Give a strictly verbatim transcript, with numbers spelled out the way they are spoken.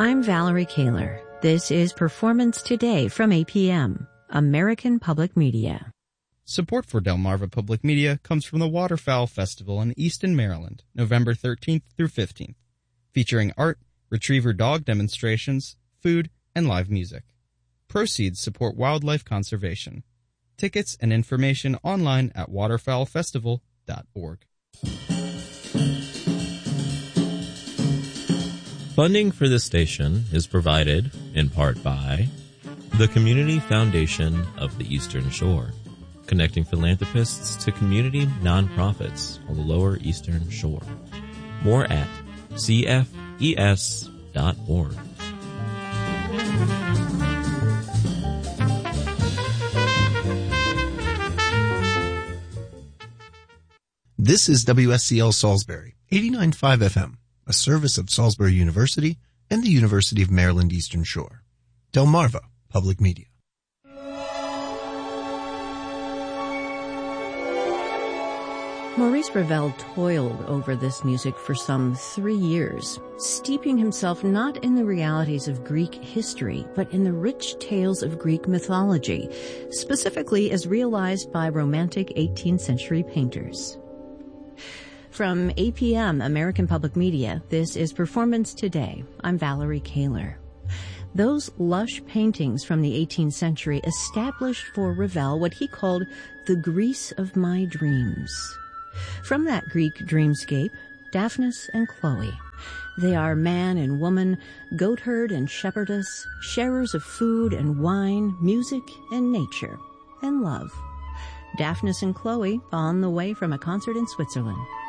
I'm Valerie Kaler. This is Performance Today from A P M, American Public Media. Support for Delmarva Public Media comes from the Waterfowl Festival in Easton, Maryland, November thirteenth through fifteenth, featuring art, retriever dog demonstrations, food, and live music. Proceeds support wildlife conservation. Tickets and information online at waterfowl festival dot org. Funding for this station is provided, in part by the Community Foundation of the Eastern Shore, connecting philanthropists to community nonprofits on the Lower Eastern Shore. More at c f e s dot org. This is W S C L Salisbury, eighty-nine point five F M, a service of Salisbury University and the University of Maryland Eastern Shore. Delmarva Public Media. Maurice Ravel toiled over this music for some three years, steeping himself not in the realities of Greek history, but in the rich tales of Greek mythology, specifically as realized by romantic eighteenth century painters. From A P M, American Public Media, this is Performance Today. I'm Valerie Kaler. Those lush paintings from the eighteenth century established for Ravel what he called the Greece of my dreams. From that Greek dreamscape, Daphnis and Chloe. They are man and woman, goatherd and shepherdess, sharers of food and wine, music and nature, and love. Daphnis and Chloe on the way from a concert in Switzerland.